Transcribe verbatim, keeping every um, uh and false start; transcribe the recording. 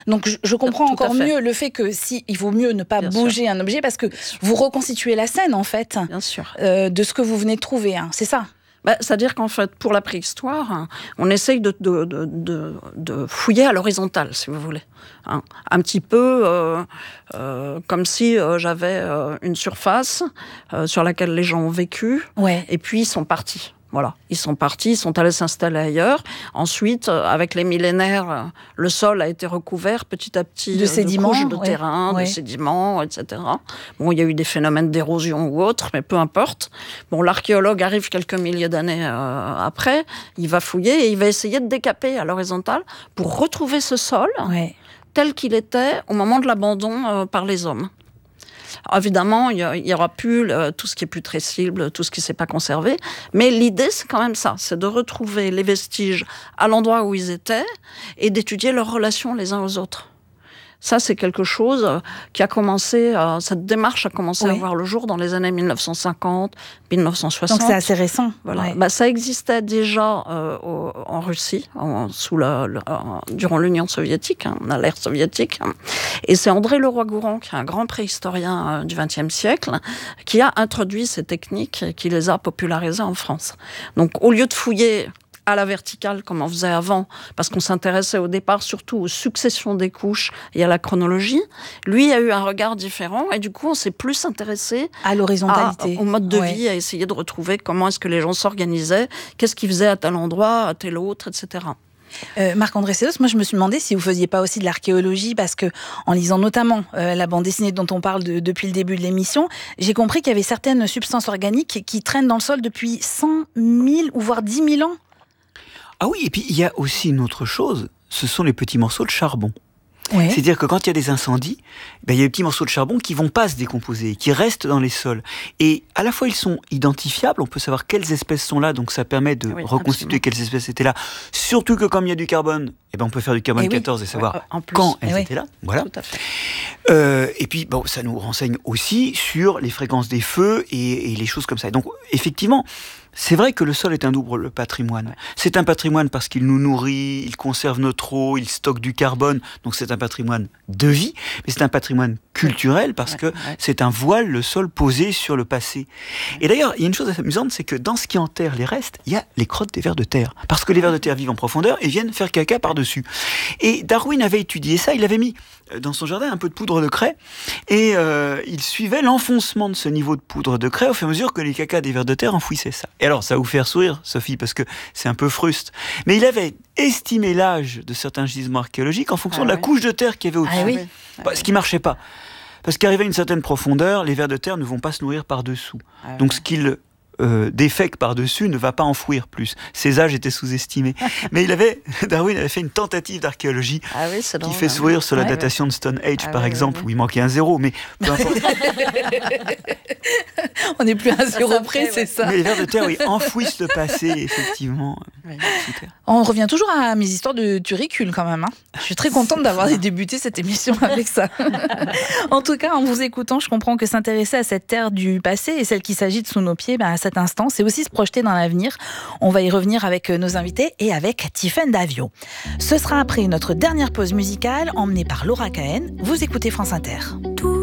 Donc je, je comprends Tout encore mieux le fait que si il vaut mieux ne pas Bien bouger sûr. un objet parce que vous reconstituez la scène en fait Bien sûr. euh, de ce que vous venez de trouver, hein, c'est ça? Bah, c'est-à-dire qu'en fait, pour la préhistoire, on essaye de, de, de, de, de fouiller à l'horizontale, si vous voulez. Hein, un petit peu euh, euh, comme si euh, j'avais euh, une surface euh, sur laquelle les gens ont vécu, ouais. et puis ils sont partis. Voilà, ils sont partis, ils sont allés s'installer ailleurs. Ensuite, euh, avec les millénaires, euh, le sol a été recouvert petit à petit de, euh, sédiments, de couches de ouais. terrain, ouais. de sédiments, et cetera. Bon, il y a eu des phénomènes d'érosion ou autres, mais peu importe. Bon, l'archéologue arrive quelques milliers d'années euh, après, il va fouiller et il va essayer de décaper à l'horizontale pour retrouver ce sol ouais. tel qu'il était au moment de l'abandon euh, par les hommes. Alors, évidemment, il y aura plus le, tout ce qui est putrescible, tout ce qui ne s'est pas conservé, mais l'idée, c'est quand même ça, c'est de retrouver les vestiges à l'endroit où ils étaient et d'étudier leurs relations les uns aux autres. Ça, c'est quelque chose qui a commencé, euh, cette démarche a commencé oui. à voir le jour dans les années mille neuf cent cinquante, mille neuf cent soixante. Donc c'est assez récent. Voilà. Ouais. Bah, ça existait déjà euh, au, en Russie, en, sous la, le, euh, durant l'Union soviétique, hein, à l'ère soviétique. Hein. Et c'est André Leroi-Gourhan, qui est un grand préhistorien euh, du vingtième siècle, qui a introduit ces techniques et qui les a popularisées en France. Donc au lieu de fouiller à la verticale, comme on faisait avant, parce qu'on s'intéressait au départ surtout aux successions des couches et à la chronologie. Lui a eu un regard différent et du coup, on s'est plus intéressé à l'horizontalité, à, au mode de ouais. vie, à essayer de retrouver comment est-ce que les gens s'organisaient, qu'est-ce qu'ils faisaient à tel endroit, à tel autre, et cetera. Euh, Marc-André Sellos, moi je me suis demandé si vous faisiez pas aussi de l'archéologie, parce que en lisant notamment euh, la bande dessinée dont on parle de, depuis le début de l'émission, j'ai compris qu'il y avait certaines substances organiques qui traînent dans le sol depuis cent mille ou voire dix mille ans. Ah oui, et puis il y a aussi une autre chose, ce sont les petits morceaux de charbon. Ouais. C'est-à-dire que quand il y a des incendies, ben, il y a des petits morceaux de charbon qui vont pas se décomposer, qui restent dans les sols. Et à la fois, ils sont identifiables, on peut savoir quelles espèces sont là, donc ça permet de oui, reconstituer absolument. Quelles espèces étaient là. Surtout que comme il y a du carbone, eh ben, on peut faire du carbone et quatorze oui. et savoir ouais, en plus. Quand elles et étaient oui. là. Voilà. Tout à fait. Euh, et puis, bon, ça nous renseigne aussi sur les fréquences des feux et, et les choses comme ça. Et donc, effectivement, c'est vrai que le sol est un double patrimoine. Ouais. C'est un patrimoine parce qu'il nous nourrit, il conserve notre eau, il stocke du carbone, donc c'est un patrimoine de vie, mais c'est un patrimoine culturel parce ouais, que ouais. c'est un voile, le sol posé sur le passé. Ouais. Et d'ailleurs, il y a une chose assez amusante, c'est que dans ce qui enterre les restes, il y a les crottes des vers de terre. Parce que les vers de terre vivent en profondeur et viennent faire caca par-dessus. Et Darwin avait étudié ça, il avait mis dans son jardin un peu de poudre de craie et euh, il suivait l'enfoncement de ce niveau de poudre de craie au fur et à mesure que les cacas des vers de terre enfouissaient ça. Et alors, ça va vous faire sourire, Sophie, parce que c'est un peu fruste. Mais il avait estimé l'âge de certains gisements archéologiques en fonction ah, de la ouais. couche de terre qu'il y avait au-dessus. Ah, oui. bah, ce qui ne marchait pas. Parce qu'arrivé à une certaine profondeur, les vers de terre ne vont pas se nourrir par-dessous. Ah, Donc, ouais. ce qu'ils euh, défèquent par-dessus ne va pas enfouir plus. Ces âges étaient sous-estimés. Mais il avait, Darwin avait fait une tentative d'archéologie ah, oui, qui drôle, fait sourire hein. sur la ouais, datation ouais. de Stone Age, ah, par ouais, exemple, ouais, ouais. où il manquait un zéro. Mais peu importe. On n'est plus à un zéro près, c'est ouais. ça. Mais les vers de terre, oui, enfouissent le passé, effectivement. Ouais. On revient toujours à mes histoires de turricules, quand même. Hein. Je suis très contente d'avoir débuté cette émission avec ça. En tout cas, en vous écoutant, je comprends que s'intéresser à cette terre du passé et celle qui s'agite sous nos pieds, ben, à cet instant, c'est aussi se projeter dans l'avenir. On va y revenir avec nos invités et avec Tiffaine Davio. Ce sera après notre dernière pause musicale, emmenée par Laura Cahen. Vous écoutez France Inter. Tout